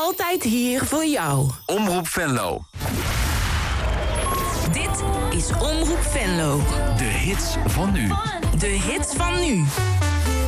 altijd hier voor jou. Omroep Venlo. Dit is Omroep Venlo. De hits van nu. De hits van nu.